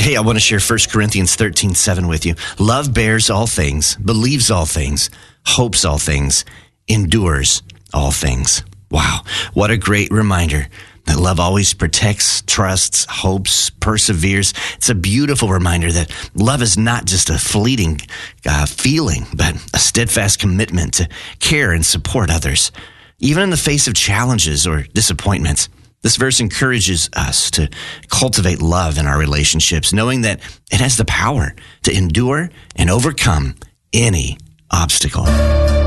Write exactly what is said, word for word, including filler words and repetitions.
Hey, I want to share First Corinthians thirteen seven with you. Love bears all things, believes all things, hopes all things, endures all things. Wow, what a great reminder that love always protects, trusts, hopes, perseveres. It's a beautiful reminder that love is not just a fleeting uh, feeling, but a steadfast commitment to care and support others, even in the face of challenges or disappointments. This verse encourages us to cultivate love in our relationships, knowing that it has the power to endure and overcome any obstacle.